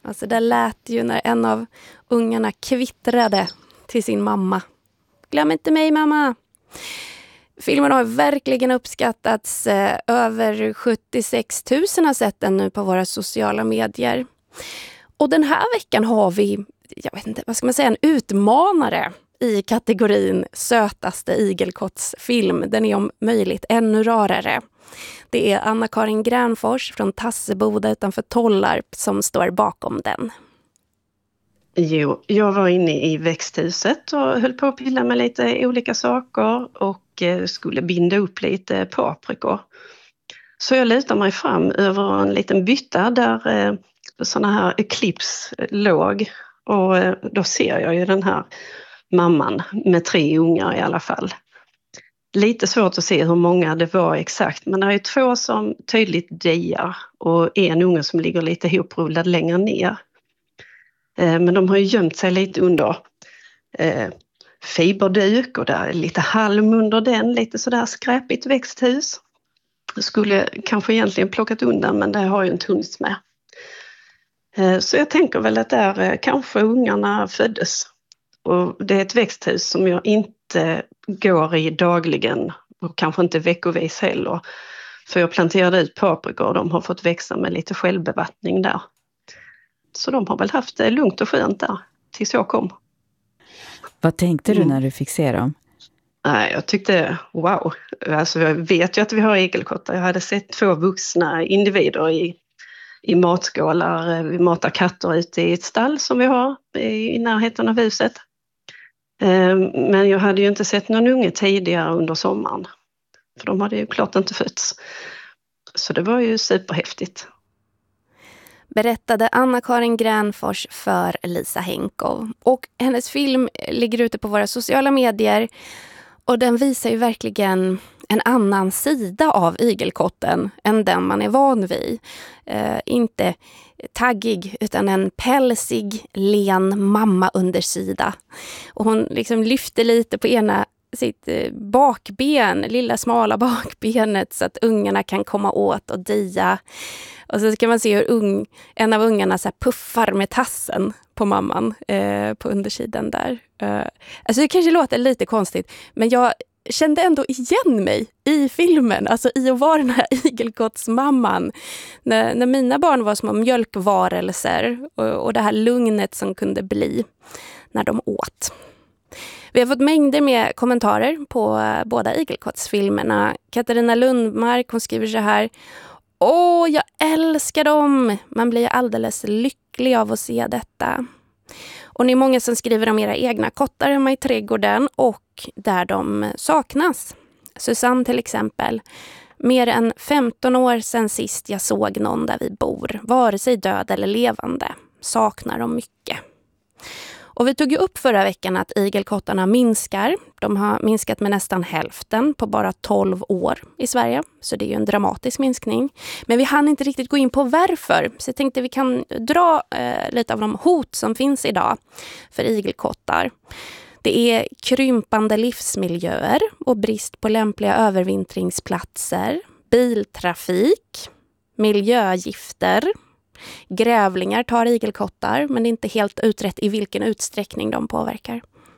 Alltså det lät ju när en av ungarna kvittrade till sin mamma. Glöm inte mig, mamma! Filmen har verkligen uppskattats. Över 76 000 har sett den nu på våra sociala medier. Och den här veckan har vi, jag vet inte, vad ska man säga, en utmanare i kategorin sötaste igelkottsfilm. Den är om möjligt ännu rarare. Det är Anna-Karin Gränfors från Tasseboda utanför Tollarp som står bakom den. Jo, jag var inne i växthuset och höll på att pilla med lite olika saker och skulle binda upp lite paprikor. Så jag lutar mig fram över en liten bytta där såna här clips låg, och då ser jag ju den här mamman med 3 ungar i alla fall. Lite svårt att se hur många det var exakt, men det är 2 som tydligt diar och en unge som ligger lite hoprullad längre ner. Men de har ju gömt sig lite under fiberduk och där är lite halm under den, lite sådär skräpigt växthus. Skulle kanske egentligen plockat undan, men det har ju inte hunnits med. Så jag tänker väl att där kanske ungarna föddes. Och det är ett växthus som jag inte går i dagligen och kanske inte veckovis heller. För jag planterade ut paprikor och de har fått växa med lite självbevattning där. Så de har väl haft det lugnt och skönt där tills jag kom. Vad tänkte du när du fick se dem? Nej, jag tyckte, wow. Alltså jag vet ju att vi har igelkottar. Jag hade sett 2 vuxna individer i matskålar. Vi matar katter ute i ett stall som vi har i närheten av huset. Men jag hade ju inte sett någon unge tidigare under sommaren. För de hade ju klart inte fötts. Så det var ju superhäftigt. Berättade Anna-Karin Gränfors för Lisa Henkow. Och hennes film ligger ute på våra sociala medier. Och den visar ju verkligen en annan sida av igelkotten än den man är van vid. Inte taggig utan en pälsig, len mamma-undersida. Och hon liksom lyfter lite på sitt bakben, lilla smala bakbenet så att ungarna kan komma åt och dia. Och så kan man se hur en av ungarna så här puffar med tassen på mamman på undersidan där. Alltså det kanske låter lite konstigt, men jag kände ändå igen mig i filmen, alltså i att vara den här igelkottsmamman. När mina barn var små mjölkvarelser och det här lugnet som kunde bli när de åt. Vi har fått mängder med kommentarer på båda igelkottsfilmerna. Katarina Lundmark, hon skriver så här: Åh, jag älskar dem! Man blir alldeles lycklig av att se detta. Och ni är många som skriver om era egna kottar hemma i trädgården och där de saknas. Susanne till exempel. Mer än 15 år sedan sist jag såg någon där vi bor. Vare sig död eller levande. Saknar de mycket. Och vi tog ju upp förra veckan att igelkottarna minskar. De har minskat med nästan hälften på bara 12 år i Sverige. Så det är ju en dramatisk minskning. Men vi hann inte riktigt gå in på varför. Så jag tänkte vi kan dra lite av de hot som finns idag för igelkottar. Det är krympande livsmiljöer och brist på lämpliga övervintringsplatser. Biltrafik, miljögifter. Grävlingar tar igelkottar, men det är inte helt utrett i vilken utsträckning de påverkar.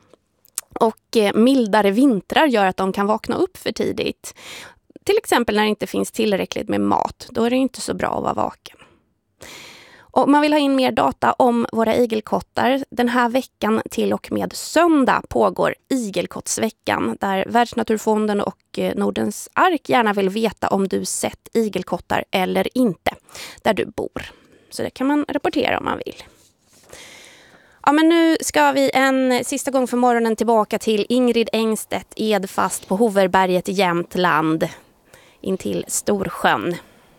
Och mildare vintrar gör att de kan vakna upp för tidigt. Till exempel när det inte finns tillräckligt med mat. Då är det inte så bra att vara vaken. Och man vill ha in mer data om våra igelkottar. Den här veckan till och med söndag pågår igelkottsveckan. Där Världsnaturfonden och Nordens ark gärna vill veta om du sett igelkottar eller inte. Där du bor. Så det kan man rapportera om man vill. Ja, men nu ska vi en sista gång för morgonen tillbaka till Ingrid Engstedt Edfast på Hoverberget i Jämtland. Intill Storsjön.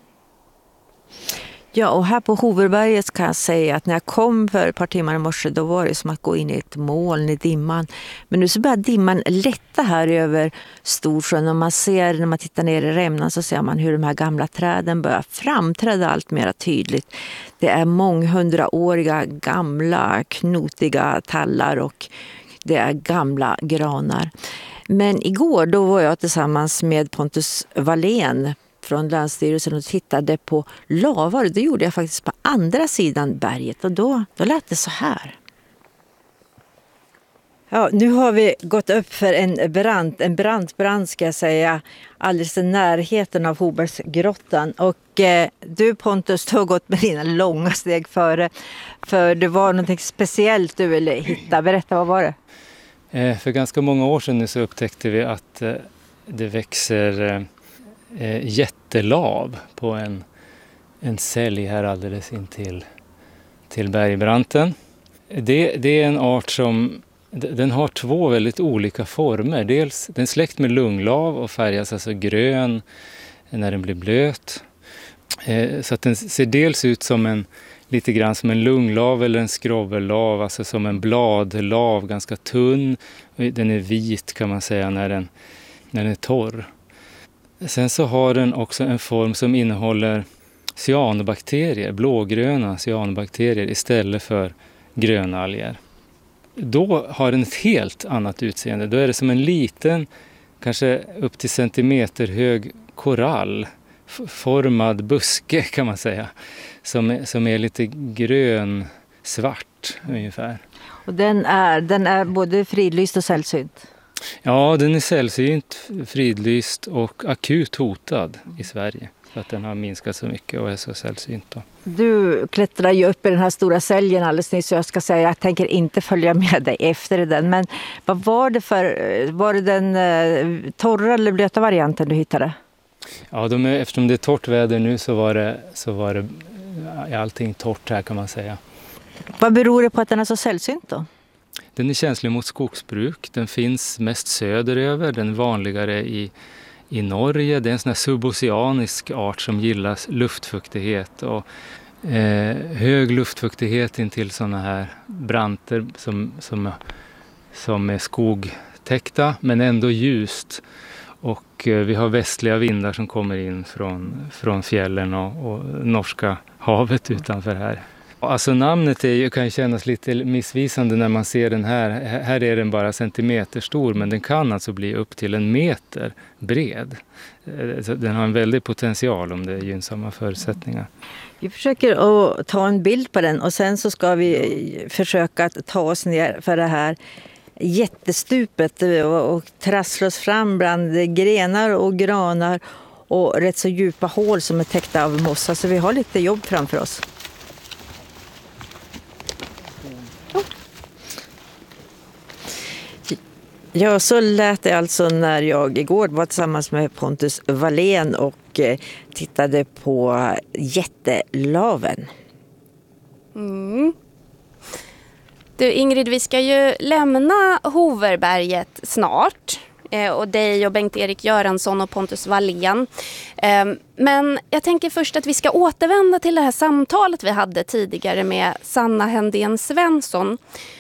Ja, och här på Hoverberget kan jag säga att när jag kom för ett par timmar i morse, då var det som att gå in i ett moln i dimman. Men nu så börjar dimman lätta här över Storsjön, och man ser, när man tittar ner i rämnan så ser man hur de här gamla träden börjar framträda allt mer tydligt. Det är månghundraåriga gamla knotiga tallar och det är gamla granar. Men igår då var jag tillsammans med Pontus Wallén från Länsstyrelsen och tittade på lavar. Det gjorde jag faktiskt på andra sidan berget och då lät det så här. Ja, nu har vi gått upp för en brant ska jag säga, alldeles i närheten av Hobergsgrottan. Och du Pontus, du har gått med dina långa steg före. För det var något speciellt du ville hitta. Berätta, vad var det? För ganska många år sedan nu så upptäckte vi att det växer jättelav på en sälj här alldeles intill till bergbranten. Det är en art som den har två väldigt olika former. Dels den är släkt med lunglav och färgas alltså grön när den blir blöt. Så att den ser dels ut som lite grann som en lunglav eller en skrovvellav, alltså som en bladlav, ganska tunn. Den är vit kan man säga när den är torr. Sen så har den också en form som innehåller cyanobakterier, blågröna cyanobakterier istället för grönalger. Då har den ett helt annat utseende. Då är det som en liten, kanske upp till centimeter hög korall, formad buske kan man säga, som är lite grön-svart ungefär. Och den är både fridlyst och sällsynt? Ja, den är sällsynt, fridlyst och akut hotad i Sverige. För att den har minskat så mycket och är så sällsynt då. Du klättrar ju upp i den här stora säljen alldeles nyss. Så jag ska säga, jag tänker inte följa med dig efter den. Men vad var det var det den torra eller blöta varianten du hittade? Ja, eftersom det är torrt väder nu så var det allting torrt här kan man säga. Vad beror det på att den är så sällsynt då? Den är känslig mot skogsbruk. Den finns mest söderöver. Den är vanligare i Norge. Det är en sån här suboceanisk art som gillar luftfuktighet. Och, hög luftfuktighet intill såna här branter som är skogtäckta men ändå ljust. Och vi har västliga vindar som kommer in från fjällen och norska havet utanför här. Alltså namnet kan kännas lite missvisande när man ser den här. Här är den bara centimeter stor men den kan alltså bli upp till 1 meter bred. Den har en väldig potential om det är gynnsamma förutsättningar. Vi försöker att ta en bild på den och sen så ska vi försöka att ta oss ner för det här jättestupet och trassla oss fram bland grenar och granar och rätt så djupa hål som är täckta av mossa. Så vi har lite jobb framför oss. Ja, så lät det alltså när jag igår var tillsammans med Pontus Wallén och tittade på jättelaven. Mm. Du Ingrid, vi ska ju lämna Hoverberget snart. Och dig och Bengt-Erik Göransson och Pontus Wallén. Men jag tänker först att vi ska återvända till det här samtalet vi hade tidigare med Sanna Hendén Svensson.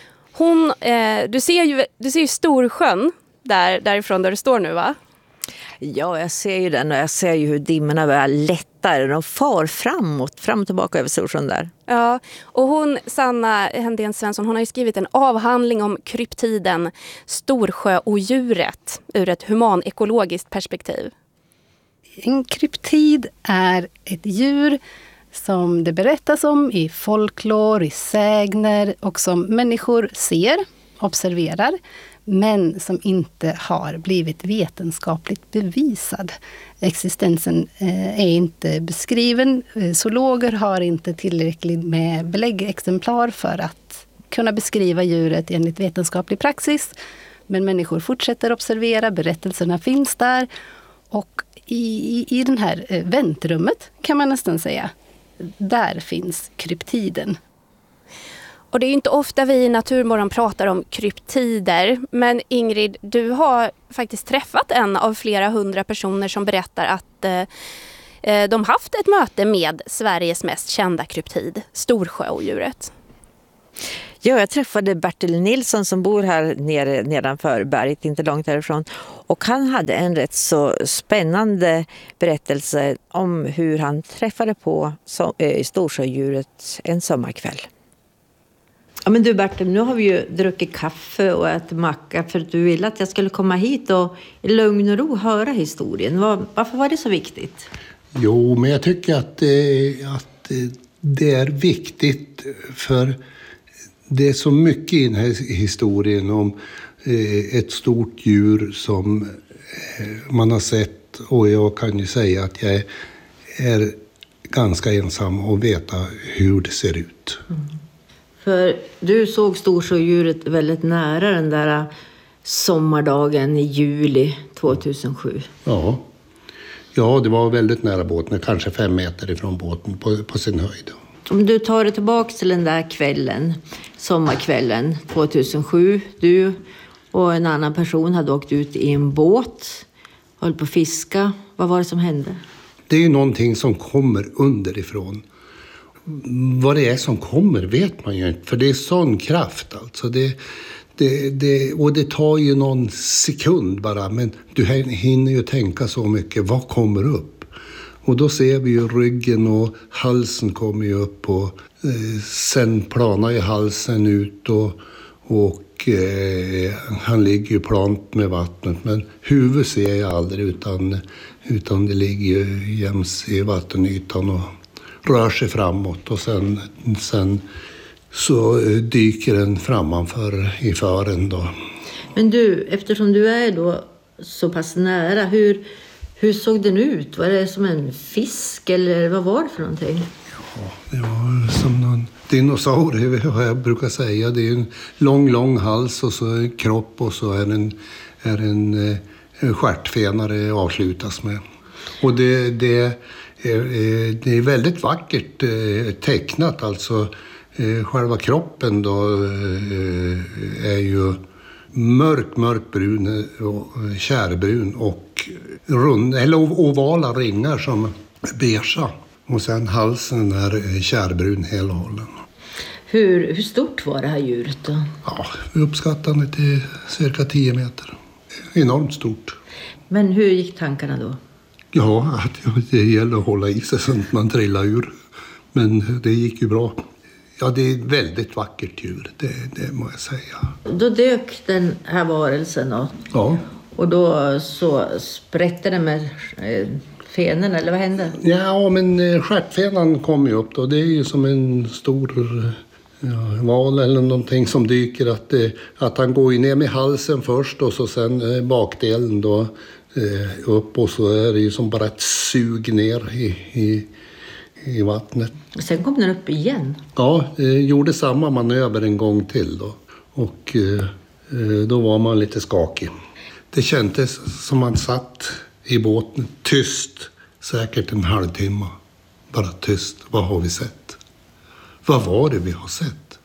Du ser ju Storsjön därifrån där du står nu, va? Ja, jag ser ju den och jag ser ju hur dimmorna börjar lätta. De far fram och tillbaka över Storsjön där. Ja, och Sanna Hendén Svensson, hon har ju skrivit en avhandling om kryptiden Storsjöodjuret ur ett humanekologiskt perspektiv. En kryptid är ett djur som det berättas om i folklor, i sägner och som människor ser, observerar, men som inte har blivit vetenskapligt bevisad. Existensen är inte beskriven. Zoologer har inte tillräckligt med beläggexemplar för att kunna beskriva djuret enligt vetenskaplig praxis. Men människor fortsätter observera, berättelserna finns där. Och i den här väntrummet kan man nästan säga, där finns kryptiden. Och det är ju inte ofta vi i Naturmorgon pratar om kryptider. Men Ingrid, du har faktiskt träffat en av flera 100 personer som berättar att de haft ett möte med Sveriges mest kända kryptid, Storsjöodjuret. Ja, jag träffade Bertil Nilsson som bor här nere nedanför berget, inte långt därifrån. Och han hade en rätt så spännande berättelse om hur han träffade på Storsjöodjuret en sommarkväll. Ja, men du Bertil, nu har vi ju druckit kaffe och ätit macka för att du ville att jag skulle komma hit och i lugn och ro höra historien. Varför var det så viktigt? Jo, men jag tycker att det är viktigt, för det är så mycket i den här historien om ett stort djur som man har sett, och jag kan ju säga att jag är ganska ensam och veta hur det ser ut. Mm. För du såg storsjödjuret väldigt nära den där sommardagen i juli 2007. Ja, det var väldigt nära båten, kanske 5 meter ifrån båten på sin höjd. Om du tar det tillbaka till den där kvällen, sommarkvällen 2007. Du och en annan person hade åkt ut i en båt, höll på att fiska. Vad var det som hände? Det är ju någonting som kommer underifrån. Vad det är som kommer vet man ju inte, för det är sån kraft alltså. Och det tar ju någon sekund bara, men du hinner ju tänka så mycket. Vad kommer upp? Och då ser vi ju ryggen och halsen kommer ju upp, och sen planar ju halsen ut och han ligger ju plant med vattnet. Men huvudet ser jag aldrig, utan det ligger ju jäms i vattenytan och rör sig framåt, och sen så dyker den framför i fören då. Men du, eftersom du är då så pass nära, hur såg den ut? Var det som en fisk eller vad var det för någonting? Ja, det var som någon dinosaurie, vad jag brukar säga. Det är en lång hals och så en kropp, och så är en stjärtfenare avslutas med. Och det är väldigt vackert tecknat, alltså. Själva kroppen då är ju mörkbrun och kärbrun och ovala ringar som är beige. Och sen halsen är kärbrun hela hållen. Hur stort var det här djuret då? Ja, uppskattande till cirka 10 meter. Enormt stort. Men hur gick tankarna då? Ja, att det gäller att hålla i sig så att man trillar ur. Men det gick ju bra. Ja, det är ett väldigt vackert djur, det må jag säga. Då dök den här varelsen då? Ja. Och då så sprätte den med fenen, eller vad hände? Ja, men stjärtfenan kom ju upp då. Det är ju som en stor val eller någonting som dyker. Att han går ju ner med halsen först, och så sen bakdelen då upp, och så är det ju som bara ett sug ner i vattnet. Sen kom den upp igen? Ja, gjorde samma manöver en gång till då. Och då var man lite skakig. Det kändes som man satt i båten tyst, säkert en halvtimme. Bara tyst. Vad har vi sett? Vad var det vi har sett?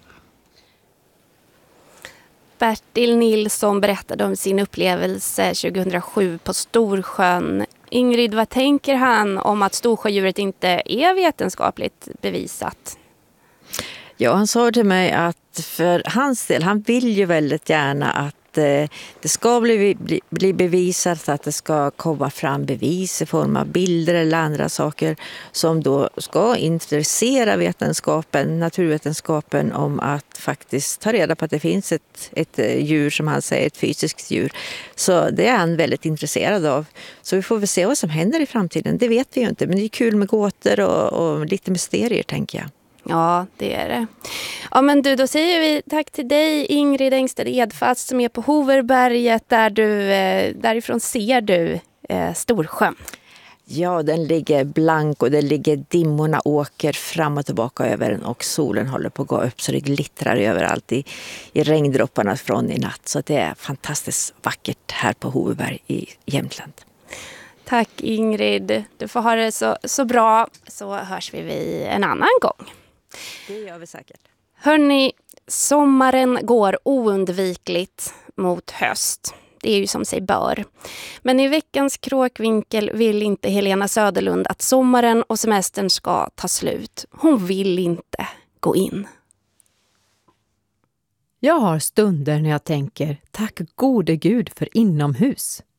Bertil Nilsson berättade om sin upplevelse 2007 på Storsjön. Ingrid, vad tänker han om att storsjödjuret inte är vetenskapligt bevisat? Ja, han sa till mig att för hans del, han vill ju väldigt gärna att det ska bli bevisat, att det ska komma fram bevis i form av bilder eller andra saker som då ska intressera vetenskapen, naturvetenskapen, om att faktiskt ta reda på att det finns ett djur, som han säger, ett fysiskt djur. Så det är han väldigt intresserad av. Så vi får väl se vad som händer i framtiden. Det vet vi ju inte, men det är kul med gåtor och lite mysterier, tänker jag. Ja, det är det. Ja, men du, då säger vi tack till dig, Ingrid Engsted Edfast, som är på Hoverberget, därifrån ser du Storsjön. Ja, den ligger blank och det ligger dimmorna åker fram och tillbaka över den, och solen håller på att gå upp så det glittrar överallt i regndropparna från i natt. Så det är fantastiskt vackert här på Hoverberg i Jämtland. Tack Ingrid, du får ha det så bra, så hörs vi en annan gång. Det gör vi säkert. Hörrni, sommaren går oundvikligt mot höst. Det är ju som sig bör. Men i veckans Kråkvinkel vill inte Helena Söderlund att sommaren och semestern ska ta slut. Hon vill inte gå in. Jag har stunder när jag tänker, tack gode Gud för inomhus.